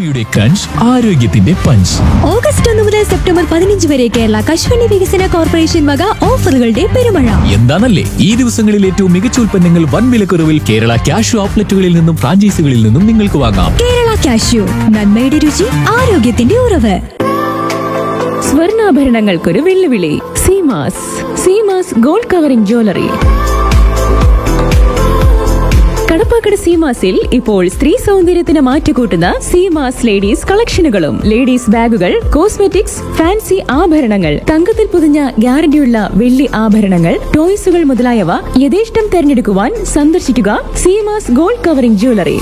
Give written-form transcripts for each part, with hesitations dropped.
രുചിയുടെ ക്രഞ്ച്, ആരോഗ്യത്തിന്റെ punch. August 1 മുതൽ സെപ്റ്റംബർ 15 വരെ കേരള കശുവണ്ടി വികസന കോർപ്പറേഷൻ വക ഓഫറുകളുടെ പെരുമഴ. എന്താണല്ലേ ഈ ദിവസങ്ങളിൽ ഏറ്റവും മികച്ച ഉൽപ്പന്നങ്ങൾ വൻ വിലക്കുറവിൽ കേരള ക്യാഷ് ഔട്ട്ലെറ്റുകളിൽ നിന്നും ഫ്രാഞ്ചൈസികളിൽ നിന്നും നിങ്ങൾക്ക് വാങ്ങാം. കേരള കാഷ്യൂ, നന്മയുടെ രുചി, ആരോഗ്യത്തിന്റെ ഉറവ്. സ്വർണ്ണാഭരണങ്ങൾക്കൊരു വെല്ലുവിളി. Seemas gold covering jewellery. Kadappakada സീമാസിൽ ഇപ്പോൾ സ്ത്രീ സൗന്ദര്യത്തിന് മാറ്റുകൂട്ടുന്ന സീമാസ് ലേഡീസ് കളക്ഷനുകളും ലേഡീസ് ബാഗുകൾ, കോസ്മെറ്റിക്സ്, ഫാൻസി ആഭരണങ്ങൾ, തങ്കത്തിൽ പൊതിഞ്ഞ ഗ്യാരണ്ടിയുള്ള വെള്ളി ആഭരണങ്ങൾ, ടോയ്സുകൾ മുതലായവ യഥേഷ്ടം തെരഞ്ഞെടുക്കുവാൻ സന്ദർശിക്കുക Seemas gold covering jewellery.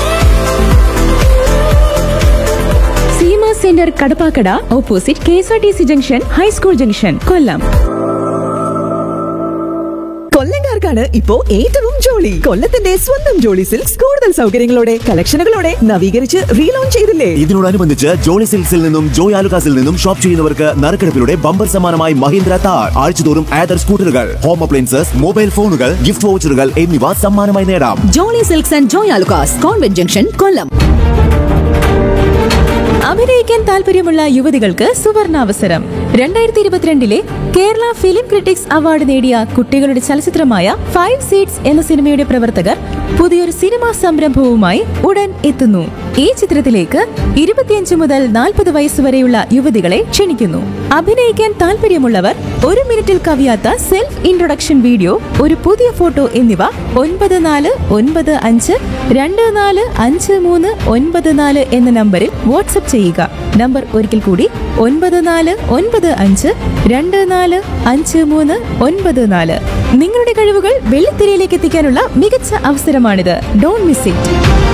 Seemas centre Kadappakada, opposite KSRTC junction, high school junction, കൊല്ലം. കൊല്ലംകാർക്കാണ് ഇപ്പോ ഏറ്റവും ജോളി. കൊല്ലത്തിന്റെ സ്വന്തം ജോളി സിൽക്സ് കൂടുതൽ സൗകര്യങ്ങളോടെ, കളക്ഷനുകളോടെ നവീകരിച്ച് റീലോഞ്ച് ചെയ്തില്ലേ? ഇതിനോടനുബന്ധിച്ച് ജോളി സിൽക്സിൽ നിന്നും ജോയ് ആലുകാസിൽ നിന്നും ഷോപ്പ് ചെയ്യുന്നവർക്ക് നറുക്കെടുപ്പിലൂടെ ബമ്പർ സമ്മാനമായി മഹീന്ദ്ര താർ, ആഴ്ചതോറും ആദർ സ്കൂട്ടറുകൾ, ഹോം അപ്ലയൻസസ്, മൊബൈൽ ഫോണുകൾ, ഗിഫ്റ്റ് വൗച്ചറുകൾ എന്നിവ സമ്മാനമായി നേടാം. Jolly silks and Joy Alukkas, convent junction, കൊല്ലം. അഭിനയിക്കാൻ താല്പര്യമുള്ള യുവതികൾക്ക് സുവർണാവസരം. 2022 കേരള ഫിലിം ക്രിട്ടിക്സ് അവാർഡ് നേടിയ കുട്ടികളുടെ ചലച്ചിത്രമായ 5 സീറ്റ്സ് എന്ന സിനിമയുടെ പ്രവർത്തകർ പുതിയൊരു സിനിമാ സംരംഭവുമായി ഉടൻ എത്തുന്നു. ഈ ചിത്രത്തിലേക്ക് 25 മുതൽ 40 വയസ്സുവരെയുള്ള യുവതികളെ ക്ഷണിക്കുന്നു. അഭിനയിക്കാൻ താല്പര്യമുള്ളവർ 1 മിനിറ്റിൽ കവിയാത്ത സെൽഫ് ഇൻട്രൊഡക്ഷൻ വീഡിയോ, ഒരു പുതിയ ഫോട്ടോ എന്നിവ 9495245394 എന്ന നമ്പറിൽ വാട്സ്ആപ്പ് ചെയ്യുക. നമ്പർ ഒരിക്കൽ കൂടി 9495245394. നിങ്ങളുടെ കഴിവുകൾ വെള്ളിത്തിരയിലേക്ക് എത്തിക്കാനുള്ള മികച്ച അവസരമാണിത്. Don't miss it.